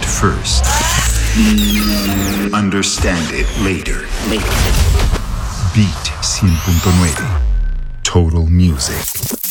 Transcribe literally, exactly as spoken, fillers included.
it first. Understand it later. Beat cien punto nueve. Total Music.